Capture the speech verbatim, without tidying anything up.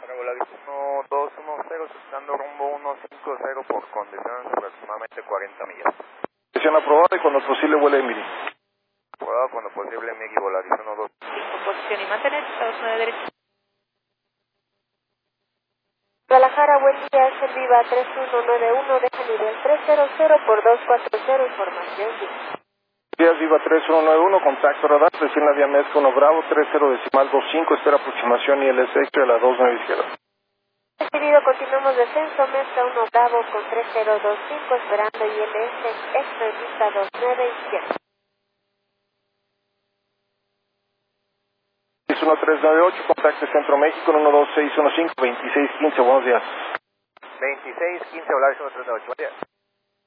Volaris uno dos uno cero, estando rumbo uno cinco cero por condiciones aproximadamente cuarenta millas. Sesión aprobada y cuando posible vuela en Miri. Aprobado cuando posible, Migi Volaris uno dos. Posición y mantener, Estados nueve derecha. Guadalajara, buen día, es el Viva tres uno nueve uno, deja nivel tres cero cero por dos cuatro cero, información. Días Viva tres uno nueve uno, contacto radar, recién la vía Mezca uno Bravo, tres cero decimal dos cinco, espera aproximación I L S extra de la dos nueve izquierda. Recibido, continuamos descenso, Mezca uno Bravo con tres cero dos cinco, esperando I L S extra en pista dos nueve izquierda. seis uno tres nueve ocho, contacto Centro México, uno dos seis uno cinco, veintiséis quince, buenos días. veintiséis quince, Volaris uno tres nueve ocho, buen día.